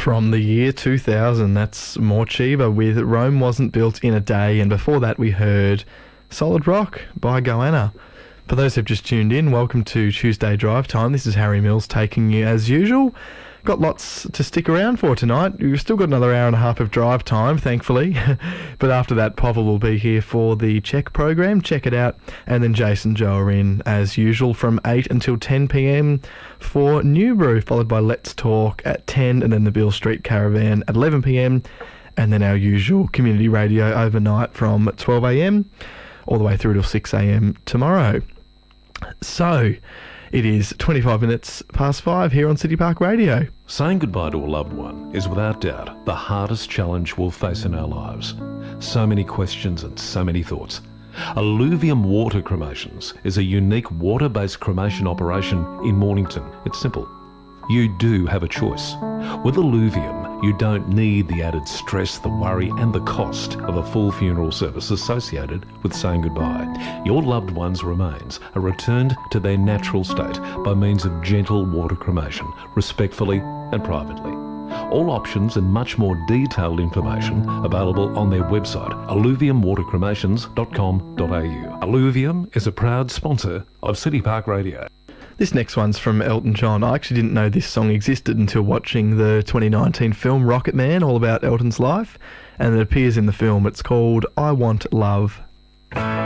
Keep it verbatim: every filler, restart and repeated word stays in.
From the year two thousand, that's Morcheeba with Rome Wasn't Built in a Day, and before that we heard Solid Rock by Goanna. For those who've just tuned in, welcome to Tuesday Drive Time. This is Harry Mills taking you as usual. Got lots to stick around for tonight. We've still got another hour and a half of drive time, thankfully. But after that, Popple will be here for the Check program. Check it out. And then Jason Joe are in, as usual, from eight until ten p.m. for New Brew, followed by Let's Talk at ten, and then the Beale Street Caravan at eleven p.m. And then our usual community radio overnight from twelve a.m. all the way through till six a.m. tomorrow. So, it is twenty-five minutes past five here on City Park Radio. Saying goodbye to a loved one is without doubt the hardest challenge we'll face in our lives. So many questions and so many thoughts. Alluvium Water Cremations is a unique water-based cremation operation in Mornington. It's simple. You do have a choice. With Alluvium, you don't need the added stress, the worry and the cost of a full funeral service associated with saying goodbye. Your loved one's remains are returned to their natural state by means of gentle water cremation, respectfully and privately. All options and much more detailed information available on their website, alluvium water cremations dot com dot a u. Alluvium is a proud sponsor of City Park Radio. This next one's from Elton John. I actually didn't know this song existed until watching the twenty nineteen film Rocket Man, all about Elton's life, and it appears in the film. It's called I Want Love.